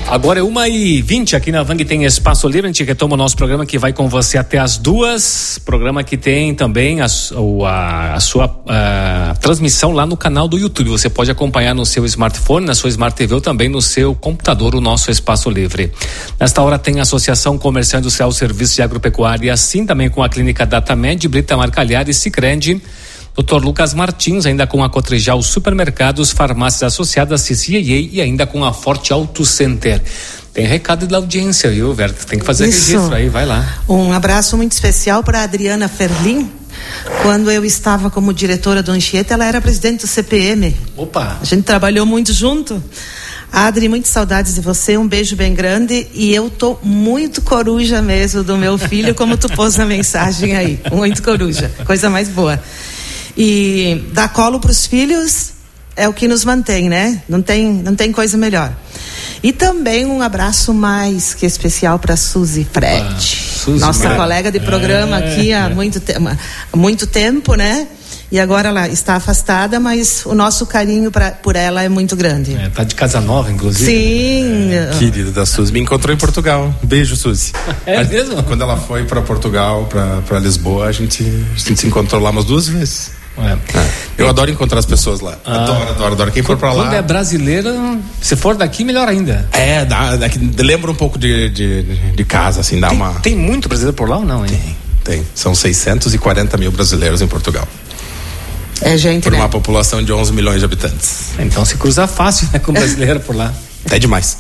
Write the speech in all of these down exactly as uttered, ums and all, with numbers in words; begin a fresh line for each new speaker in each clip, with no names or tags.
Agora é uma e vinte aqui na Vang tem Espaço Livre. A gente retoma o nosso programa que vai com você até as duas. Programa que tem também a, a, a sua a, transmissão lá no canal do YouTube. Você pode acompanhar no seu smartphone, na sua Smart T V ou também no seu computador o nosso Espaço Livre. Nesta hora tem a Associação Comercial Industrial Serviços de Agropecuária, assim também com a Clínica Datamed, Brita Marcalhar e Sicredi. doutor Lucas Martins, ainda com a Cotrijal Supermercados, Farmácias Associadas, C C A A e ainda com a Forte Auto Center. Tem recado da audiência, viu, Verta? Tem que fazer
Isso.
registro aí, vai lá.
Um abraço muito especial para a Adriana Ferlin. Quando eu estava como diretora do Anchieta, ela era presidente do C P M.
Opa!
A gente trabalhou muito junto. Adri, muitas saudades de você, um beijo bem grande, e eu tô muito coruja mesmo do meu filho, como tu pôs na mensagem aí, muito coruja, coisa mais boa. E dar colo para os filhos é o que nos mantém, né? Não tem, não tem coisa melhor. E também um abraço mais que especial para Suzy Fred, ah, Suzy, nossa Mar... colega de programa é, aqui há é. muito, te... há muito tempo, né? E agora ela está afastada, mas o nosso carinho pra, por ela é muito grande. É,
tá de casa nova, inclusive.
Sim.
É, querida da Suzy, me encontrou em Portugal. Beijo, Suzy.
É mesmo?
Quando ela foi para Portugal, para Lisboa, a gente, a gente se encontrou lá umas duas vezes. É. É. Eu adoro encontrar as pessoas lá. Ah. Adoro, adoro, adoro. Quem for pra lá.
Quando é brasileira, se for daqui, melhor ainda.
É, dá, dá, lembra um pouco de, de, de casa, assim, dá
tem,
uma.
Tem muito brasileiro por lá ou não, hein?
Tem, tem. São seiscentos e quarenta mil brasileiros em Portugal.
É gente,
por
né?
Uma população de onze milhões de habitantes.
Então se cruza fácil, né, com brasileiro por lá.
Até demais.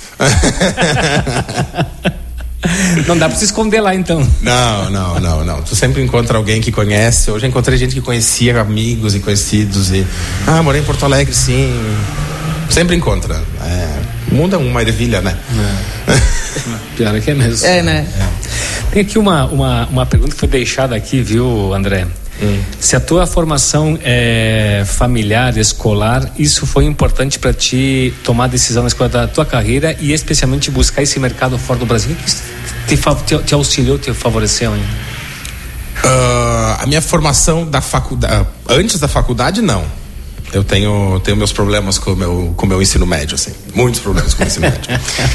Não dá pra se esconder lá, então.
Não, não, não, não. Tu sempre encontra alguém que conhece. Eu já encontrei gente que conhecia amigos e conhecidos e... Ah, morei em Porto Alegre, sim. Sempre encontra. É... O mundo é uma ervilha, né?
É. Pior é que é mesmo.
É, né?
É. Tem aqui uma, uma, uma pergunta que foi deixada aqui, viu, André? Hum. Se a tua formação é familiar, escolar, isso foi importante para ti tomar a decisão na escola da tua carreira e especialmente buscar esse mercado fora do Brasil? O que te, te, te auxiliou, te favoreceu, hein?
Uh, a minha formação da faculdade, antes da faculdade, não. Eu tenho, tenho meus problemas com o meu, com o meu ensino médio, assim. Muitos problemas com o ensino médio.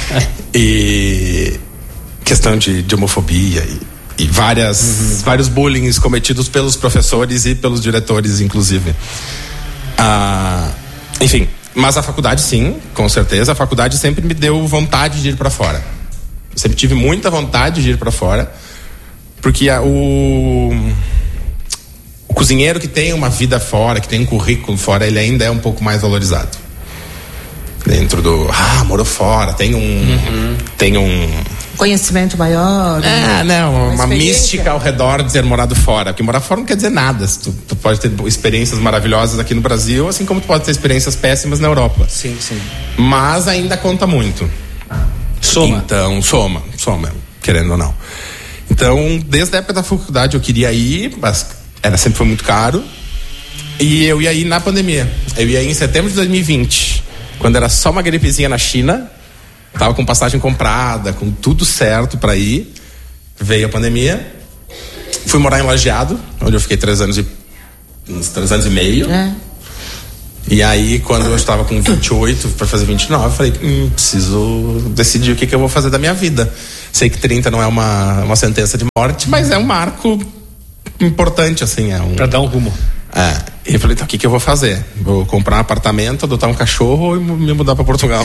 E questão de, de homofobia e E várias, uhum. vários bullying cometidos pelos professores e pelos diretores, inclusive. Ah, enfim, mas a faculdade, sim, com certeza. A faculdade sempre me deu vontade de ir para fora. Eu sempre tive muita vontade de ir para fora, porque a, o, o cozinheiro que tem uma vida fora, que tem um currículo fora, ele ainda é um pouco mais valorizado. Dentro do... Ah, morou fora, tem um... Uhum. Tem um...
conhecimento maior.
É, não, uma, uma mística ao redor de ter morado fora. Porque morar fora não quer dizer nada. Tu, tu pode ter experiências maravilhosas aqui no Brasil, assim como tu pode ter experiências péssimas na Europa.
Sim, sim.
Mas ainda conta muito.
Soma.
Então, soma, soma, querendo ou não. Então, desde a época da faculdade eu queria ir, mas era, sempre foi muito caro. E eu ia ir na pandemia. Eu ia ir em setembro de dois mil e vinte, quando era só uma gripezinha na China. Tava com passagem comprada, com tudo certo pra ir. Veio a pandemia. Fui morar em Lajeado, onde eu fiquei três anos e uns três anos e meio. É. E aí, quando eu estava com vinte e oito para fazer vinte e nove, eu falei, hum, preciso decidir o que, que eu vou fazer da minha vida. Sei que trinta não é uma, uma sentença de morte, mas é um marco importante, assim. É um...
Pra dar um rumo.
É, e eu falei, então, o que que eu vou fazer? Vou comprar um apartamento, adotar um cachorro e me mudar pra Portugal.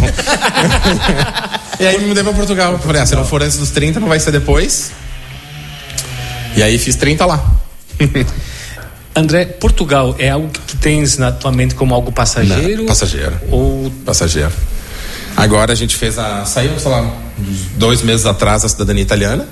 E aí me mudei pra Portugal. Eu falei, ah, se não for antes dos trinta, não vai ser depois. E aí fiz trinta lá.
André, Portugal é algo que tu tens na tua mente como algo passageiro?
Não, passageiro.
Ou...
Passageiro. Agora a gente fez a... Saiu, sei lá, dois meses atrás a cidadania italiana.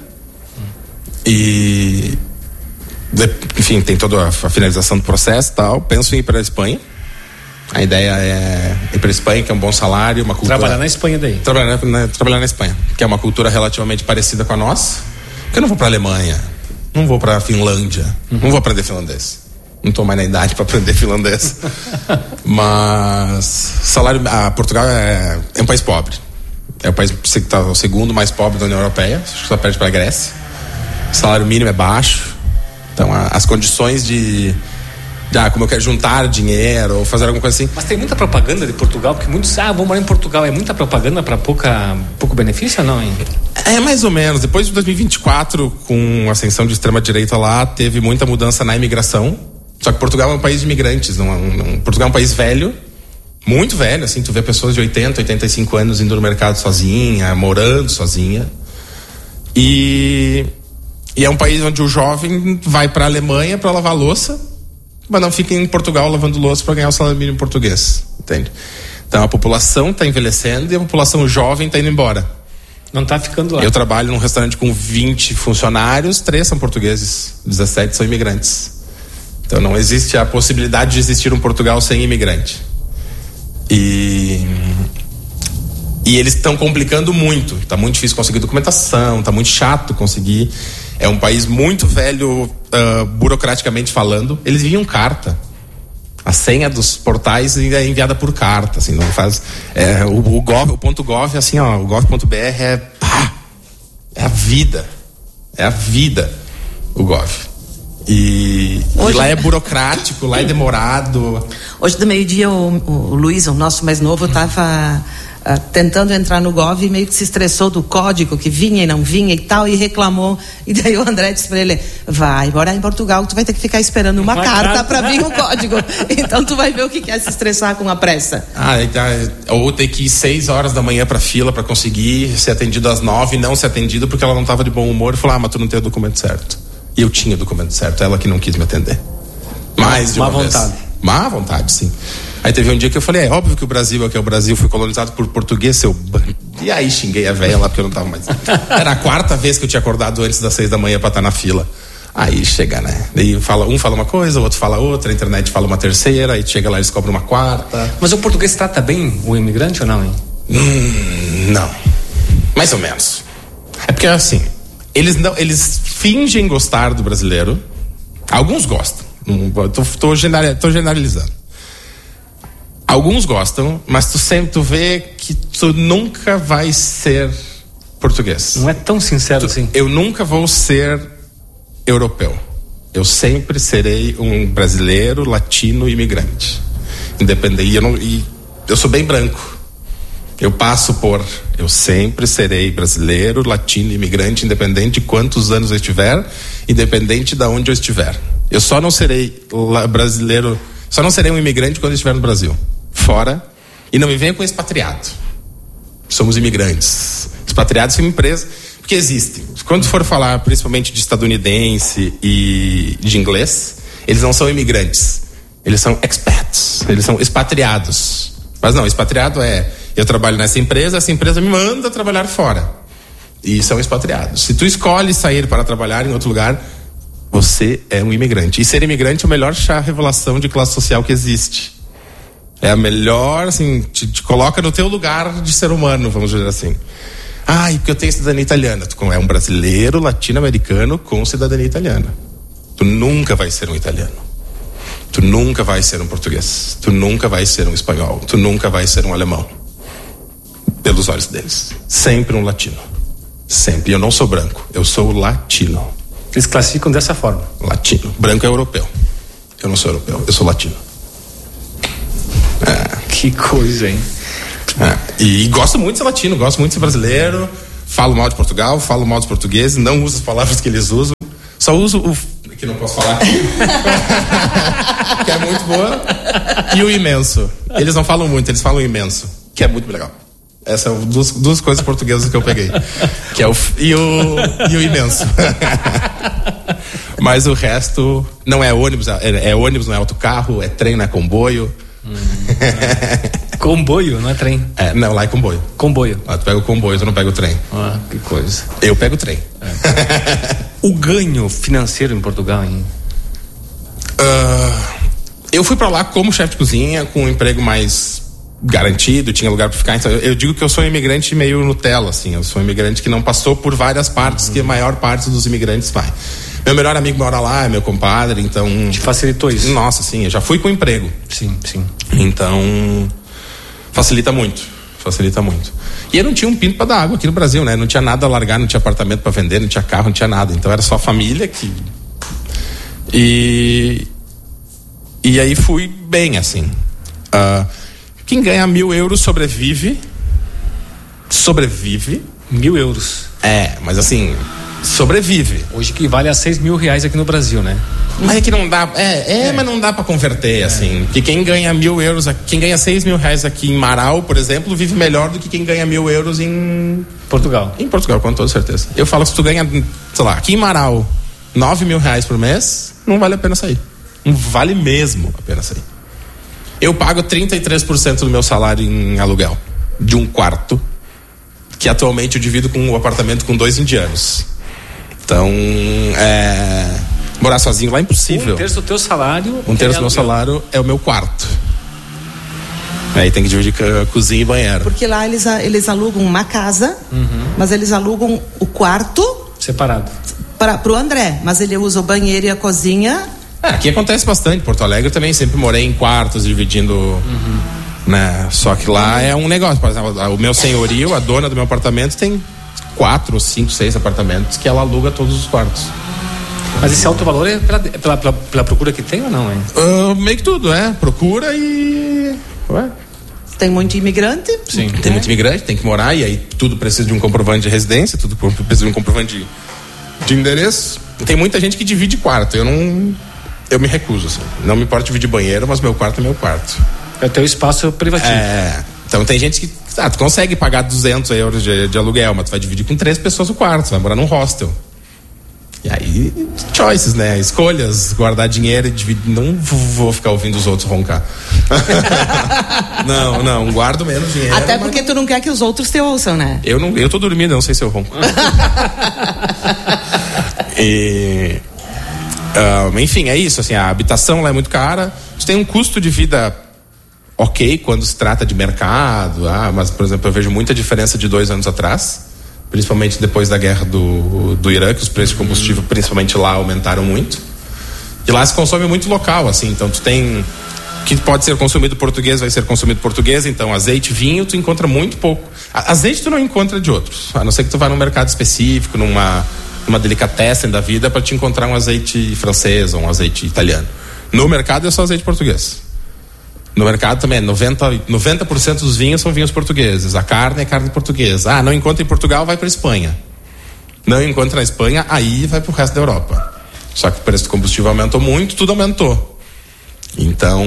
E... Enfim, tem toda a finalização do processo e tal. Penso em ir para a Espanha. A ideia é ir para a Espanha, que é um bom salário, uma cultura...
Trabalhar na Espanha daí.
Trabalhar na, trabalhar na Espanha, que é uma cultura relativamente parecida com a nossa. Porque eu não vou para a Alemanha, não vou para a Finlândia, uhum. não vou aprender finlandês. Não estou mais na idade para aprender finlandês. Mas salário... Ah, Portugal é, é um país pobre. É o país que está o segundo mais pobre da União Europeia. Acho que só perde para a Grécia. O salário mínimo é baixo. Então, a, as condições de, Ah, como eu quero juntar dinheiro ou fazer alguma coisa assim.
Mas tem muita propaganda de Portugal, porque muitos, ah, vou morar em Portugal. É muita propaganda para pouca, pouco benefício ou não, hein?
É, mais ou menos. Depois de dois mil e vinte e quatro, com a ascensão de extrema-direita lá, teve muita mudança na imigração. Só que Portugal é um país de imigrantes. Não, não, Portugal é um país velho, muito velho, assim. Tu vê pessoas de oitenta, oitenta e cinco anos indo no mercado sozinha, morando sozinha. E, e é um país onde o jovem vai para a Alemanha para lavar louça, mas não fica em Portugal lavando louça para ganhar o salário mínimo português, entende? Então a população está envelhecendo e a população jovem está indo embora.
Não está ficando lá.
Eu trabalho num restaurante com vinte funcionários, três são portugueses, dezessete são imigrantes. Então não existe a possibilidade de existir um Portugal sem imigrante. E, e eles estão complicando muito. Está muito difícil conseguir documentação, está muito chato conseguir. É um país muito velho, uh, burocraticamente falando. Eles enviam carta. A senha dos portais é enviada por carta, assim, não faz. É, o, o, gov, o ponto .gov, assim, ó, o gov ponto br é pá, é a vida, é a vida, o gov. E,
hoje,
e lá é burocrático, lá é demorado.
Hoje de meio-dia o, o Luiz, o nosso mais novo, estava uh, tentando entrar no Gov e meio que se estressou do código que vinha e não vinha e tal, e reclamou. E daí o André disse para ele: vai morar em Portugal, tu vai ter que ficar esperando uma, uma carta, carta. para vir o código. Então tu vai ver o que é se estressar com a pressa.
Ah, ou ter que ir seis horas da manhã pra fila para conseguir ser atendido às nove e não ser atendido porque ela não estava de bom humor e falou: ah, mas tu não tem o documento certo. E eu tinha o documento certo, ela que não quis me atender. Mais de uma vez. Má vontade. Má vontade, sim. Aí teve um dia que eu falei: é óbvio que o Brasil aqui é o Brasil, fui colonizado por português, seu... E aí xinguei a velha lá porque eu não tava mais... Era a quarta vez que eu tinha acordado antes das seis da manhã pra estar na fila. Aí chega, né? Daí fala, um fala uma coisa, o outro fala outra, a internet fala uma terceira, aí chega lá e eles cobram uma quarta.
Mas o português trata bem o imigrante ou não, hein?
Hum, não. Mais ou menos. É porque assim... Eles, não, eles fingem gostar do brasileiro. Alguns gostam. Tô, tô, general, tô generalizando. Alguns gostam, mas tu sempre tu vê que tu nunca vai ser português.
Não é tão sincero
tu,
assim.
Eu nunca vou ser europeu. Eu sempre serei um brasileiro, latino, imigrante. Independente. E eu, não, e eu sou bem branco. Eu passo por, eu sempre serei brasileiro, latino, imigrante, independente de quantos anos eu estiver, independente de onde eu estiver. Eu só não serei brasileiro, só não serei um imigrante quando eu estiver no Brasil. Fora, e não me venha com expatriado. Somos imigrantes. Expatriados são empresas, porque existem. Quando for falar principalmente de estadunidense e de inglês, eles não são imigrantes. Eles são expats, eles são expatriados. Mas não, expatriado é... Eu trabalho nessa empresa, essa empresa me manda trabalhar fora. E são expatriados. Se tu escolhe sair para trabalhar em outro lugar, você é um imigrante. E ser imigrante é a melhor revelação de classe social que existe. É a melhor, assim, te, te coloca no teu lugar de ser humano, vamos dizer assim. Ah, e porque eu tenho cidadania italiana. Tu é um brasileiro latino-americano com cidadania italiana. Tu nunca vai ser um italiano. Tu nunca vai ser um português. Tu nunca vai ser um espanhol. Tu nunca vai ser um alemão. Pelos olhos deles. Sempre um latino. Sempre. Eu não sou branco. Eu sou latino.
Eles classificam dessa forma.
Latino. Branco é europeu. Eu não sou europeu. Eu sou latino.
É. Que coisa, hein?
É. E, e gosto muito de ser latino. Gosto muito de ser brasileiro. Falo mal de Portugal. Falo mal dos portugueses. Não uso as palavras que eles usam. Só uso o... que não posso falar aqui. Que é muito boa. E o imenso. Eles não falam muito, eles falam imenso. Que é muito legal. Essas são duas, duas coisas portuguesas que eu peguei. Que é o e o, e o imenso. Mas o resto não é ônibus, é, é ônibus, não é autocarro, é trem, não é comboio.
Hum, é. Comboio, não é trem?
É, não, lá é comboio.
Comboio.
Ah, tu pega o comboio, tu não pega o trem.
Ah, que coisa.
Eu pego o trem.
É. O ganho financeiro em Portugal, hein?
Uh, eu fui pra lá como chefe de cozinha, com um emprego mais garantido, tinha lugar pra ficar. Então eu, eu digo que eu sou um imigrante meio Nutella, assim. Eu sou um imigrante que não passou por várias partes, uhum. que a maior parte dos imigrantes vai. Meu melhor amigo mora lá, é meu compadre, então...
Te facilitou isso?
Nossa, sim, eu já fui com emprego.
Sim, sim.
Então, facilita muito, facilita muito. E eu não tinha um pinto pra dar água aqui no Brasil, né? Não tinha nada a largar, não tinha apartamento pra vender, não tinha carro, não tinha nada. Então era só família que... E... E aí fui bem, assim. Uh, quem ganha mil euros sobrevive. Sobrevive.
Mil euros.
É, mas assim, sobrevive.
Hoje que vale a seis mil reais aqui no Brasil, né?
Mas é que não dá. É, é, é. mas não dá pra converter, é. assim. Que quem ganha mil euros, quem ganha seis mil reais aqui em Marau, por exemplo, vive melhor do que quem ganha mil euros em
Portugal.
Em Portugal, com toda certeza. Eu falo que se tu ganha, sei lá, aqui em Marau, nove mil reais por mês, não vale a pena sair. Não vale mesmo a pena sair. Eu pago trinta e três por cento do meu salário em aluguel de um quarto, que atualmente eu divido com um apartamento com dois indianos. Então, é... morar sozinho lá é impossível.
Um terço do teu salário.
Um terço do meu salário é o meu quarto. Aí tem que dividir cozinha e banheiro.
Porque lá eles, eles alugam uma casa, uhum. mas eles alugam o quarto
separado
para o André, mas ele usa o banheiro e a cozinha.
É, aqui acontece bastante. Porto Alegre também sempre morei em quartos dividindo, uhum. né? Só que lá é um negócio. Por exemplo, o meu senhorio, a dona do meu apartamento tem quatro, cinco, seis apartamentos que ela aluga todos os quartos.
Mas esse alto valor é pela, pela, pela, pela procura que tem ou não, hein?
Uh, meio que tudo, é. Procura e... Ué?
Tem muito imigrante?
Sim. Tem é. muito imigrante, tem que morar, e aí tudo precisa de um comprovante de residência, tudo precisa de um comprovante de, de endereço. Tem muita gente que divide quarto. Eu não... Eu me recuso, assim. Não me importa dividir banheiro, mas meu quarto é meu quarto.
É o teu espaço privativo.
É. Então tem gente que... Ah, tu consegue pagar duzentos euros de, de aluguel, mas tu vai dividir com três pessoas o quarto, tu vai morar num hostel. E aí, choices, né? Escolhas, guardar dinheiro e dividir. Não vou ficar ouvindo os outros roncar. Não, não, guardo menos dinheiro.
Até porque mas... tu não quer que os outros te ouçam, né?
Eu não, eu tô dormindo, não sei se eu ronco. E... Uh, enfim, é isso, assim, a habitação lá é muito cara. Tu tem um custo de vida ok quando se trata de mercado, ah, mas, por exemplo, eu vejo muita diferença de dois anos atrás, principalmente depois da guerra do, do Irã, que os preços de combustível, principalmente lá, aumentaram muito. E lá se consome muito local, assim, então tu tem... que pode ser consumido português, vai ser consumido português, então azeite, vinho, tu encontra muito pouco. A, azeite tu não encontra de outros, a não ser que tu vá num mercado específico, numa... uma delicatessen da vida para te encontrar um azeite francês ou um azeite italiano. No mercado é só azeite português. No mercado também, noventa por cento dos vinhos são vinhos portugueses. A carne é carne portuguesa. Ah, não encontra em Portugal, vai para Espanha. Não encontra na Espanha, aí vai para o resto da Europa. Só que o preço do combustível aumentou muito, tudo aumentou. Então...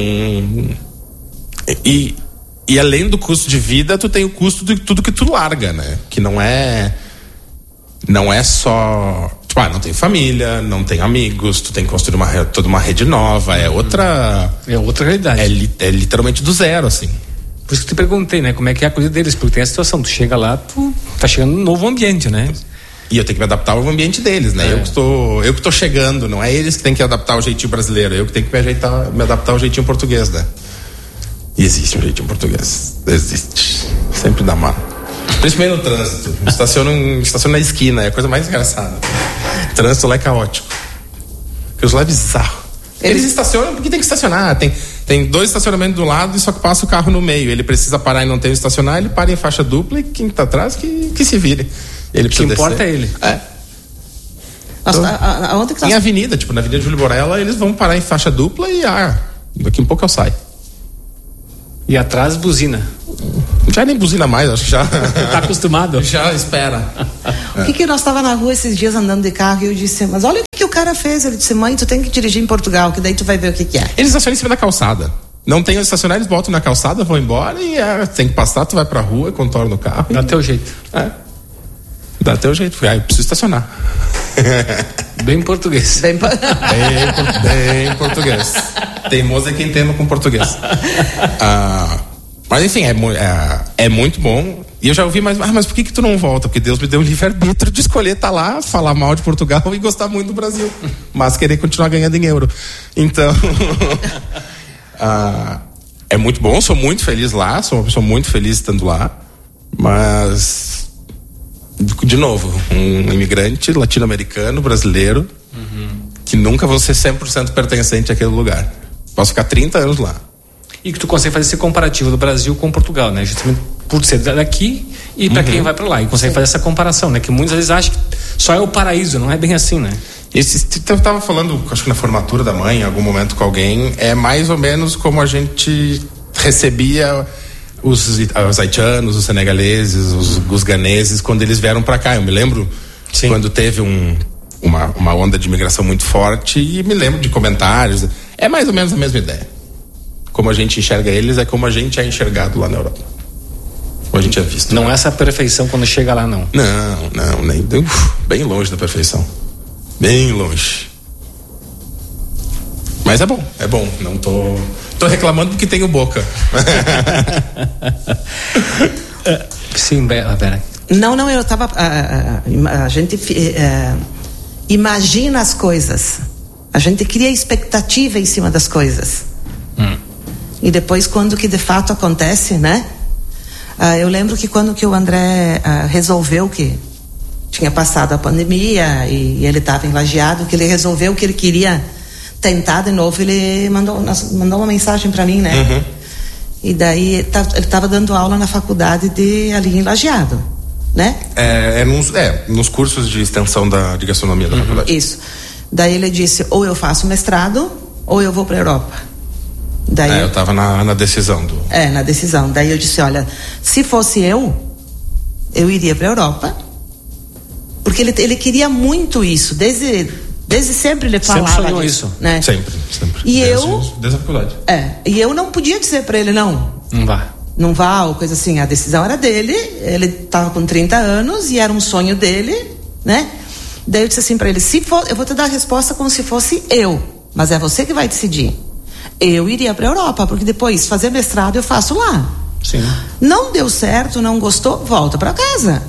E, e além do custo de vida, tu tem o custo de tudo que tu larga, né? Que não é... Não é só... Tipo, ah, não tem família, não tem amigos, tu tem que construir uma, toda uma rede nova, é outra...
É outra realidade.
É, li, é literalmente do zero, assim.
Por isso que eu te perguntei, né, como é que é a coisa deles, porque tem a situação, tu chega lá, tu tá chegando num novo ambiente, né?
E eu tenho que me adaptar ao ambiente deles, né? É. Eu que tô, eu que tô chegando, não é eles que têm que adaptar ao jeitinho brasileiro, eu que tenho que me, ajeitar, me adaptar ao jeitinho português, né? E existe um jeitinho português, existe, sempre dá mal. Principalmente no trânsito. Estaciona, estaciona na esquina, é a coisa mais engraçada. O trânsito lá é caótico. Porque os lá é bizarro. Eles estacionam porque tem que estacionar. Tem, tem dois estacionamentos do lado e só que passa o carro no meio. Ele precisa parar e não tem onde estacionar, ele para em faixa dupla e quem tá atrás que, que se vire. Ele
o que importa é ele.
É. Então, a, a, a, que tá... Em avenida, tipo na Avenida Júlio Borella, eles vão parar em faixa dupla e ah, daqui um pouco eu saio.
E atrás buzina.
Já nem buzina mais, acho que já.
Tá acostumado?
Já espera.
O que que nós tava na rua esses dias andando de carro e eu disse, mas olha o que, que o cara fez. Ele disse, mãe, tu tem que dirigir em Portugal, que daí tu vai ver o que que é.
Eles estacionam em cima da calçada. Não tem onde estacionar, eles botam na calçada, vão embora e é, tem que passar, tu vai pra rua, contorna o carro.
Dá
e...
teu jeito.
É. Dá teu jeito, porque ah, eu preciso estacionar.
Bem português.
Bem, bem,
bem português. Teimoso é quem tema com português. Ah, mas enfim, é, é, é muito bom. E eu já ouvi, mas, ah, mas por que que tu não volta? Porque Deus me deu o livre-arbítrio de escolher estar lá, falar mal de Portugal e gostar muito do Brasil, mas querer continuar ganhando em euro. Então ah, é muito bom, sou muito feliz lá, sou uma pessoa muito feliz estando lá, mas de novo, um imigrante latino-americano, brasileiro, uhum. que nunca vou ser cem por cento pertencente àquele lugar. Posso ficar trinta anos lá.
E que tu consegue fazer esse comparativo do Brasil com Portugal, né? Justamente por ser daqui e para uhum. quem vai para lá. E consegue fazer essa comparação, né? Que muitas vezes acham que só é o paraíso, não é bem assim, né?
Esse, eu tava falando, acho que na formatura da mãe, em algum momento com alguém, é mais ou menos como a gente recebia os, os haitianos, os senegaleses, os, os ganeses, quando eles vieram para cá. Eu me lembro Sim. quando teve um, uma, uma onda de imigração muito forte, e me lembro de comentários. É mais ou menos a mesma ideia. Como a gente enxerga eles, é como a gente é enxergado lá na Europa. Como a gente é visto.
Não é essa perfeição quando chega lá, não.
Não, não, nem uf, bem longe da perfeição. Bem longe. Mas é bom, é bom. Não tô, tô reclamando porque tenho boca.
Sim, Vera.
Não, não, eu tava. A, a, a gente uh, imagina as coisas. A gente cria expectativa em cima das coisas. Hum. E depois, quando que de fato acontece, né? Uh, eu lembro que quando que o André uh, resolveu que tinha passado a pandemia e, e ele estava em Lajeado, que ele resolveu que ele queria tentar de novo, ele mandou, mandou uma mensagem para mim, né? Uhum. E daí tá, ele estava dando aula na faculdade de ali em Lajeado, né?
É, é, nos, é nos cursos de extensão da, de gastronomia da uhum. faculdade.
Isso. Daí ele disse, ou eu faço mestrado ou eu vou para a Europa. Daí
é, eu estava na, na decisão do...
É, na decisão. Daí eu disse, olha, se fosse eu, eu iria para a Europa, porque ele, ele queria muito isso, desde, desde sempre ele falava
sempre sonhou
disso,
isso,
né?
Sempre, sempre.
E
desde,
eu...
Desde a faculdade.
É, e eu não podia dizer para ele, não.
Não vá.
Não vá, ou coisa assim, a decisão era dele, ele estava com trinta anos e era um sonho dele, né? Daí eu disse assim para ele, se for, eu vou te dar a resposta como se fosse eu, mas é você que vai decidir. Eu iria para a Europa, porque depois fazer mestrado eu faço lá.
Sim.
Não deu certo, não gostou, volta para casa.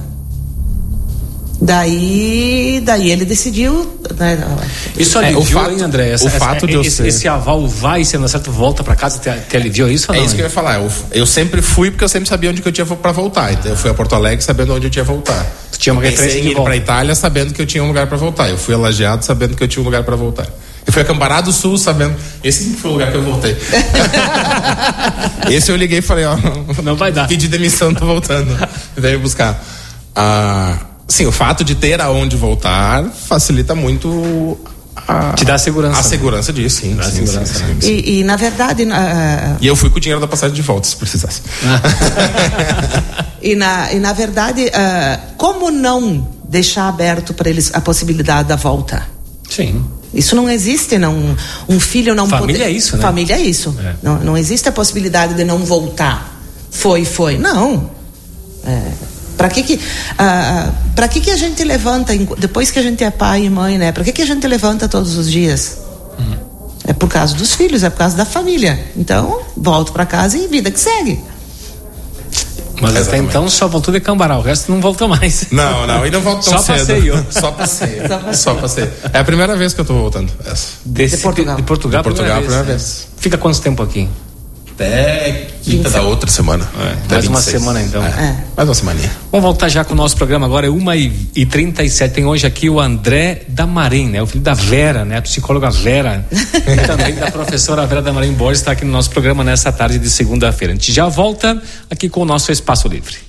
Daí, daí ele decidiu. Né?
Isso aliviou,
é, o fato,
hein, André? Essa,
o fato
essa,
de eu
esse,
ser...
esse aval vai, se não certo, volta para casa, te, te aliviou isso ou não?
É isso que eu ia falar. Eu, eu sempre fui porque eu sempre sabia onde que eu tinha para voltar. Então eu fui a Porto Alegre sabendo onde eu tinha voltar.
Tu tinha uma referência de
ir para Itália sabendo que eu tinha um lugar para voltar. Eu fui a Lajeado sabendo que eu tinha um lugar para voltar. Eu fui a Cambará do Sul sabendo. Esse foi o lugar que eu voltei. Esse eu liguei e falei, ó,
não vai dar.
Pedi demissão, tô voltando. Veio buscar. Ah, sim, o fato de ter aonde voltar facilita muito a,
te dá segurança.
A segurança disso, sim.
Sim, segurança,
sim,
né?
sim, sim.
E, e na verdade. Uh...
E eu fui com o dinheiro da passagem de volta, se precisasse.
e, na, e na verdade, uh, como não deixar aberto para eles a possibilidade da volta?
Sim.
Isso não existe, não. Um filho não
Família
poder...
é isso, né?
Família é isso. É. Não, não existe a possibilidade de não voltar. Foi, foi. Não. É. Para que que, uh, para que que a gente levanta depois que a gente é pai e mãe, né? Para que que a gente levanta todos os dias? Uhum. É por causa dos filhos, é por causa da família. Então, volto para casa e vida que segue.
Mas até então só voltou de Cambará, o resto não voltou mais.
Não, não, e não volto tão
só
cedo.
Passeio.
Só passeio. Só passeio. Só passeio. É a primeira vez que eu tô voltando. Essa.
Desse, de Portugal. De Portugal,
de Portugal
primeira,
primeira
vez.
vez.
Fica quanto tempo aqui?
Até quinta da outra semana.
É, mais uma semana então.
É. É. Mais uma semaninha.
Vamos voltar já com o nosso programa agora, é uma e trinta e sete. Tem hoje aqui o André Damarim, né? O filho da Vera, né? A psicóloga Vera. E também da professora Vera Damarim Borges, está aqui no nosso programa nessa tarde de segunda-feira. A gente já volta aqui com o nosso Espaço Livre.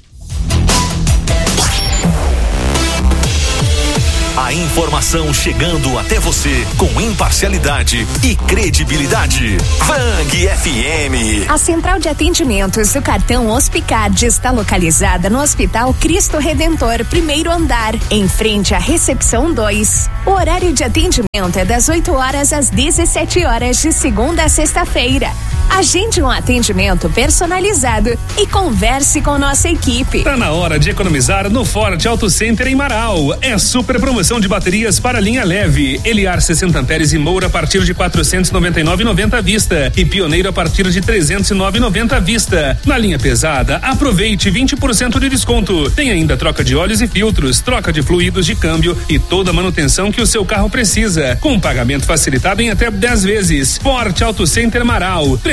A informação chegando até você com imparcialidade e credibilidade. Vang F M.
A central de atendimentos do cartão Hospicard está localizada no Hospital Cristo Redentor, primeiro andar, em frente à recepção dois. O horário de atendimento é das oito horas às dezessete horas, de segunda a sexta-feira. Agende um atendimento personalizado e converse com nossa equipe.
Tá na hora de economizar no Ford Auto Center em Marau. É super promoção de baterias para linha leve. Eliar sessenta amperes e Moura a partir de quatrocentos e noventa e nove reais e noventa centavos à vista e Pioneiro a partir de trezentos e nove reais e noventa centavos à vista. Na linha pesada, aproveite vinte por cento de desconto. Tem ainda troca de óleos e filtros, troca de fluidos de câmbio e toda a manutenção que o seu carro precisa, com pagamento facilitado em até dez vezes. Ford Auto Center Marau. três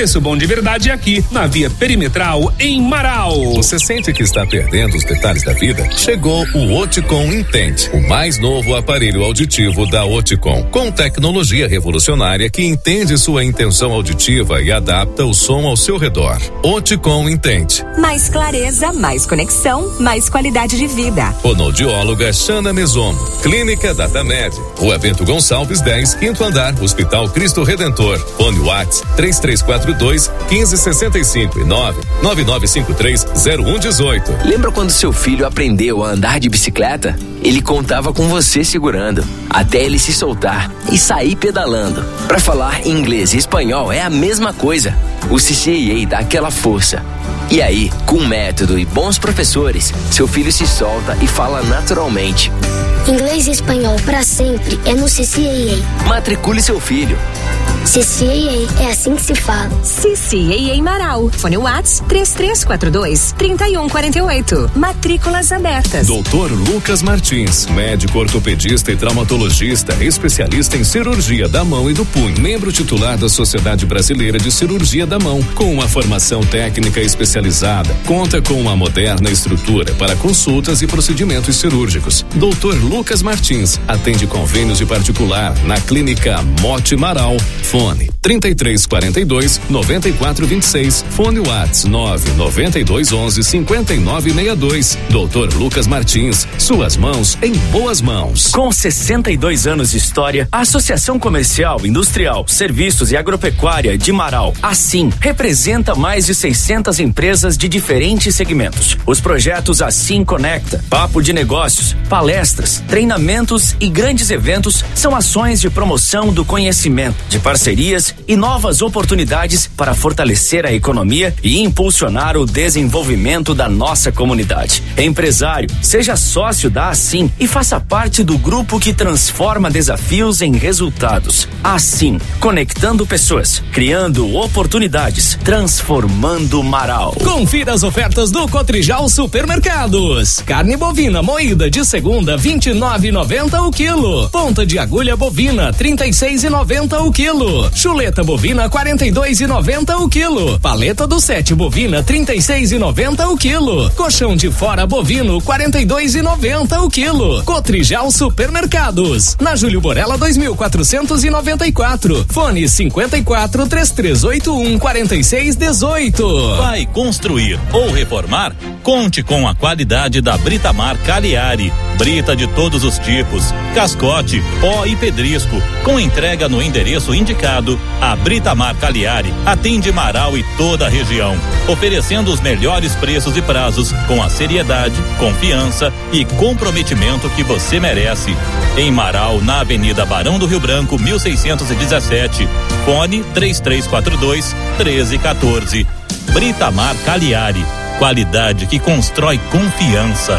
Preço bom de verdade aqui, na Via Perimetral, em Marau.
Você sente que está perdendo os detalhes da vida? Chegou o Oticon Intent, o mais novo aparelho auditivo da Oticon, com tecnologia revolucionária que entende sua intenção auditiva e adapta o som ao seu redor. Oticon Intent.
Mais clareza, mais conexão, mais qualidade de vida.
Fonoaudióloga Xana Mesomo. Clínica Datamed. Rua Bento Gonçalves dez, quinto andar, Hospital Cristo Redentor. Fone WhatsApp três três quatro dois, um cinco seis cinco e nove nove nove cinco três zero um um oito.
Lembra quando seu filho aprendeu a andar de bicicleta? Ele contava com você segurando, até ele se soltar e sair pedalando. Para falar inglês e espanhol é a mesma coisa. O C C A A dá aquela força. E aí, com método e bons professores, seu filho se solta e fala naturalmente.
Inglês e espanhol para sempre é no C C A A.
Matricule seu filho.
C C A A, é assim que se fala.
C C A A Marau. Fone WhatsApp três três quatro dois, três um quatro oito. Matrículas abertas.
doutor Lucas Martins, médico ortopedista e traumatologista, especialista em cirurgia da mão e do punho, membro titular da Sociedade Brasileira de Cirurgia da Mão, com uma formação técnica especializada. Conta com uma moderna estrutura para consultas e procedimentos cirúrgicos. doutor Lucas Martins atende convênios de particular na Clínica Mote Marau. Fone trinta e três quarenta e dois, noventa e quatro vinte e seis. Fone WhatsApp nove noventa e dois onze, cinquenta e nove sessenta e dois. doutor Lucas Martins, suas mãos em boas mãos.
Com sessenta e dois anos de história, a Associação Comercial, Industrial, Serviços e Agropecuária de Marau, assim, representa mais de seiscentas empresas de diferentes segmentos. Os projetos Assim Conecta, Papo de Negócios, palestras, treinamentos e grandes eventos são ações de promoção do conhecimento, de parcerias e novas oportunidades para fortalecer a economia e impulsionar o desenvolvimento da nossa comunidade. Empresário, seja sócio da Assim e faça parte do grupo que transforma desafios em resultados. Assim, conectando pessoas, criando oportunidades, transformando Marau.
Confira as ofertas do Cotrijal Supermercados. Carne bovina moída de segunda, vinte e nove reais e noventa centavos o quilo. Ponta de agulha bovina, trinta e seis reais e noventa centavos o quilo. Chuleta bovina, quarenta e dois reais e noventa centavos o quilo. Paleta do sete bovina, trinta e seis reais e noventa centavos o quilo. Colchão de fora bovino, quarenta e dois reais e noventa centavos o quilo. Cotrijal Supermercados. Na Júlio Borella dois mil quatrocentos e noventa e quatro. Fone cinquenta e quatro, três três oito um, quarenta e seis dezoito.
Vai construir ou reformar? Conte com a qualidade da Britamar Cagliari. Brita de todos os tipos, cascote, pó e pedrisco, com entrega no endereço indicado. A Britamar Cagliari atende Marau e toda a região, oferecendo os melhores preços e prazos, com a seriedade, confiança e comprometimento que você merece. Em Marau, na Avenida Barão do Rio Branco, mil seiscentos e dezessete. Fone três três quatro dois, treze quatorze. Britamar Cagliari, qualidade que constrói confiança.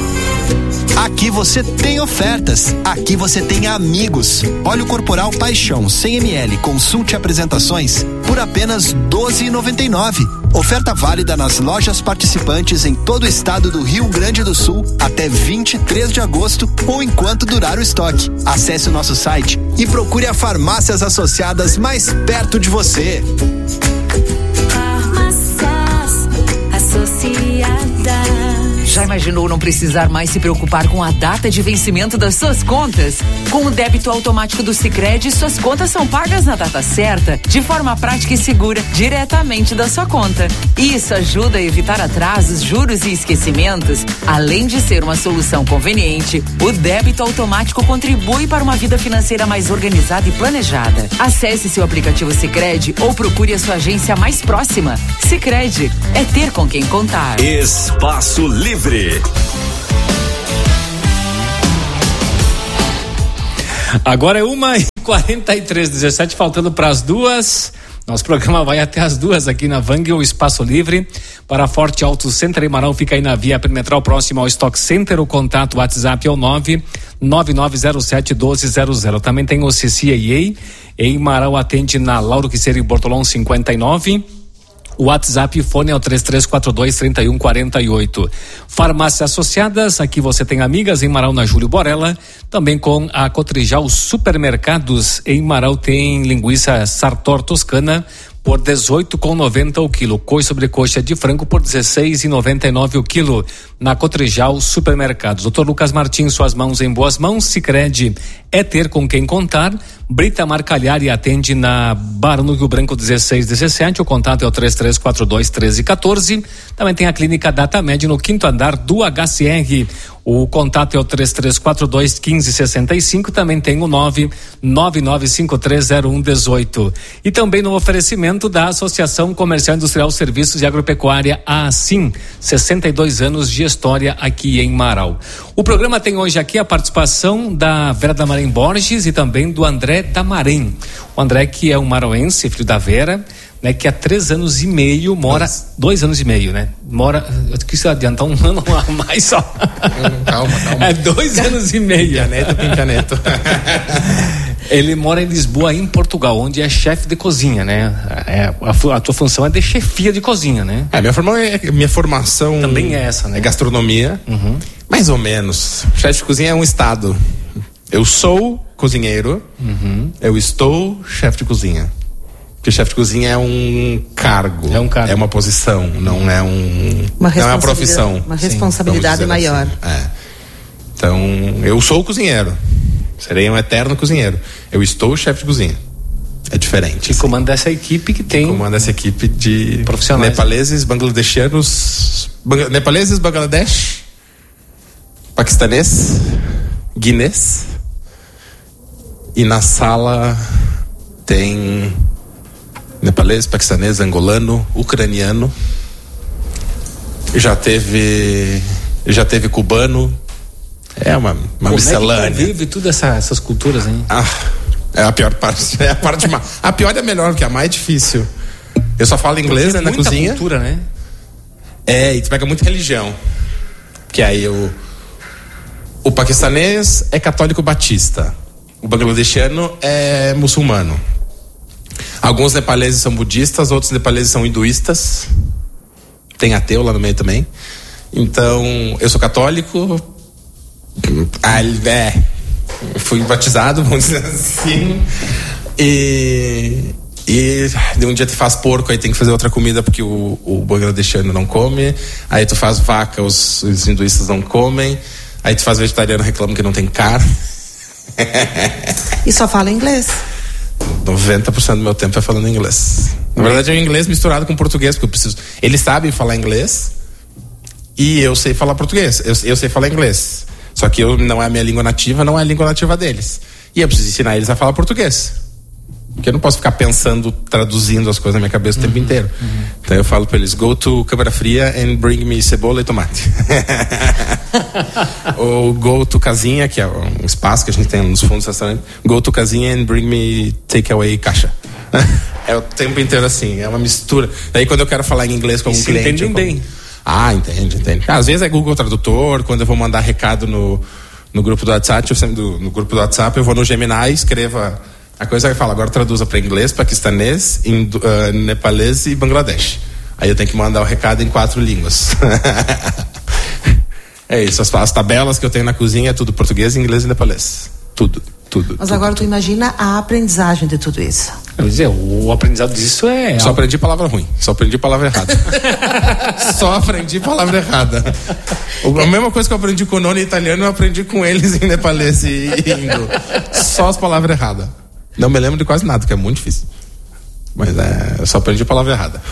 Aqui você tem ofertas, aqui você tem amigos. Óleo corporal Paixão cem mililitros, consulte apresentações por apenas doze reais e noventa e nove centavos. Oferta válida nas lojas participantes em todo o estado do Rio Grande do Sul até vinte e três de agosto ou enquanto durar o estoque. Acesse o nosso site e procure a farmácias associadas mais perto de você.
Farmácias Associadas.
Já imaginou não precisar mais se preocupar com a data de vencimento das suas contas? Com o débito automático do Sicredi, suas contas são pagas na data certa, de forma prática e segura, diretamente da sua conta. Isso ajuda a evitar atrasos, juros e esquecimentos. Além de ser uma solução conveniente, o débito automático contribui para uma vida financeira mais organizada e planejada. Acesse seu aplicativo Sicredi ou procure a sua agência mais próxima. Sicredi é ter com quem contar.
Espaço Livre.
Agora é uma e quarenta e três, dezessete, faltando para as duas. Nosso programa vai até as duas aqui na Vang, o Espaço Livre. Para Forte Auto Center em Marau, fica aí na Via Perimetral, próximo ao Stock Center. O contato WhatsApp é o nove nove nove zero sete um dois zero zero. Também tem o C C A A. Em Marau atende na Lauro Quisseira e Bortolão cinquenta e nove. O WhatsApp e fone é o três três quatro dois, três um quatro oito. Farmácias Associadas, aqui você tem amigas em Marau, na Júlio Borella, também com a Cotrijal Supermercados. Em Marau tem linguiça Sartor Toscana por dezoito reais e noventa centavos o quilo. Coxa sobre coxa de frango por dezesseis reais e noventa e nove centavos o quilo. Na Cotrijal Supermercados. doutor Lucas Martins, suas mãos em boas mãos. Sicredi é ter com quem contar. Britamar Cagliari atende na Barão do Rio Branco dezesseis dezessete. O contato é o três três quatro dois, um três um quatro. Também tem a clínica Datamed no quinto andar do H C R. O contato é o três três quatro dois, um cinco seis cinco. Também tem o nove nove nove cinco três zero um um oito. E também no oferecimento da Associação Comercial Industrial Serviços e Agropecuária, a ASIM, sessenta e dois anos de história aqui em Marau. O programa tem hoje aqui a participação da Vera Damarém Borges e também do André Damarém. O André, que é um marauense, filho da Vera, né, que há três anos e meio mora, dois, dois anos e meio, né? Mora, eu quis adiantar um ano a mais só.
Calma, calma.
É dois anos e meio.
Pincaneta, pincaneta.
Ele mora em Lisboa, em Portugal, onde é chefe de cozinha, né? É, a, a tua função é de chefia de cozinha, né?
É, minha, forma, minha formação...
Também é essa, né?
É gastronomia, uhum. Mais ou menos. Chefe de cozinha é um estado. Eu sou cozinheiro, uhum. Eu estou chefe de cozinha. Porque chefe de cozinha é um cargo,
é um cargo,
é uma posição, não é um,
uma
não é uma profissão,
uma responsabilidade maior.
Assim. É. Então, eu sou cozinheiro, serei um eterno cozinheiro. Eu estou chefe de cozinha. É diferente.
E assim. Comanda essa equipe que tem.
Comanda essa equipe de
profissionais,
nepaleses, bangladeshianos, bang, nepaleses, Bangladesh, paquistanês, guinês. E na sala tem nepalês, paquistanês, angolano, ucraniano. Já teve, já teve cubano. É uma, uma miscelânea.
Como é que convive todas essa, essas culturas, hein?
Ah, é a pior parte. É a parte ma... A pior é melhor, porque é a mais difícil. Eu só falo inglês, né, na
muita
cozinha.
Cultura, né?
É, e tu pega muita religião. Que aí o o paquistanês é católico batista. O bangladeshiano é muçulmano. Alguns nepaleses são budistas, outros nepaleses são hinduístas. Tem ateu lá no meio também. Então, eu sou católico. Ah, é, fui batizado, vamos dizer assim. E, e de um dia tu faz porco, aí tem que fazer outra comida porque o, o bangladeshiano não come. Aí tu faz vaca, os, os hinduístas não comem. Aí tu faz vegetariano, reclama que não tem carne.
E só fala inglês?
noventa por cento do meu tempo é falando inglês. Na verdade é um inglês misturado com português, porque eu preciso. Eles sabem falar inglês e eu sei falar português. Eu, eu sei falar inglês. Só que eu, não é a minha língua nativa, não é a língua nativa deles. E eu preciso ensinar eles a falar português. Porque eu não posso ficar pensando, traduzindo as coisas na minha cabeça o tempo uhum, inteiro. Uhum. Então eu falo para eles: go to câmara fria and bring me cebola e tomate. Ou go to casinha, que é um espaço que a gente tem nos fundos do restaurante. Go to casinha and bring me takeaway caixa. É o tempo inteiro assim, é uma mistura. Daí quando eu quero falar em inglês com um cliente...
entendem bem.
Ah, entende, entende. Às vezes é Google Tradutor, quando eu vou mandar recado no, no grupo do WhatsApp, eu sempre, do, no grupo do WhatsApp, eu vou no Gemini, escreva a coisa que fala, agora traduza para inglês, paquistanês, indo, uh, nepalês e Bangladesh. Aí eu tenho que mandar o recado em quatro línguas. É isso, as, as tabelas que eu tenho na cozinha é tudo português, inglês e nepalês. Tudo, tudo.
Mas
tudo,
agora
tudo.
tu imagina a aprendizagem de tudo isso.
Quer dizer, o aprendizado disso é...
Só aprendi palavra ruim, só aprendi palavra errada. Só aprendi palavra errada. A mesma coisa que eu aprendi com o nono italiano, eu aprendi com eles em nepalês e indo. Só as palavras erradas. Não me lembro de quase nada, que é muito difícil. Mas é, eu só aprendi a palavra errada.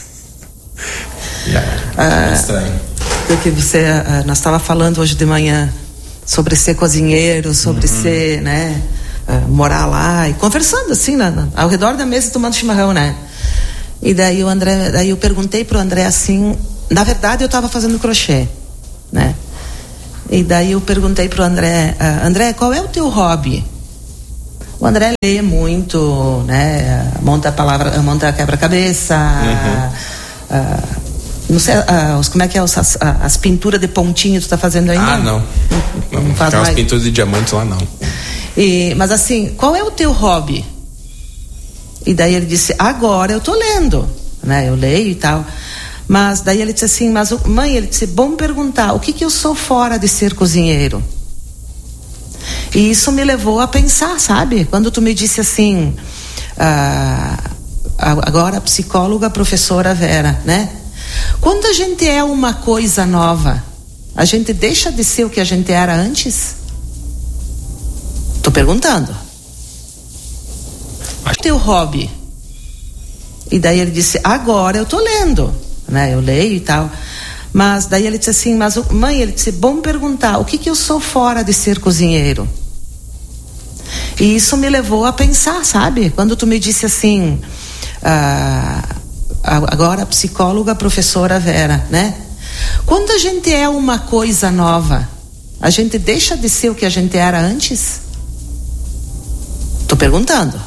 É,
ah,
é estranho.
Porque você, ah, nós estava falando hoje de manhã sobre ser cozinheiro, sobre uhum. ser, né, uh, morar lá e conversando assim, na, na, ao redor da mesa tomando chimarrão, né? E daí o André, daí eu perguntei pro André assim, na verdade eu estava fazendo crochê, né? E daí eu perguntei pro André, uh, André, qual é o teu hobby? O André lê muito, né? Monta a palavra, monta quebra-cabeça, uhum. uh, não sei, uh, como é que é as, as, as pinturas de pontinho tu tá fazendo ainda?
Ah, não. Não, não faz mais. Aquelas pinturas de diamantes lá, não.
E, mas assim, qual é o teu hobby? E daí ele disse, agora eu tô lendo, né? Eu leio e tal. Mas daí ele disse assim, mas mãe, ele disse, bom perguntar, o que que eu sou fora de ser cozinheiro? E isso me levou a pensar, sabe? Quando tu me disse assim, ah, agora a psicóloga, a professora Vera, né? Quando a gente é uma coisa nova, a gente deixa de ser o que a gente era antes? Tô perguntando. Teu hobby. E daí ele disse, agora eu tô lendo, né? Eu leio e tal. Mas daí ele disse assim, mas mãe, ele disse, bom perguntar, o que que eu sou fora de ser cozinheiro? E isso me levou a pensar, sabe? Quando tu me disse assim, ah, agora a psicóloga, a professora Vera, né? Quando a gente é uma coisa nova, a gente deixa de ser o que a gente era antes? Tô perguntando.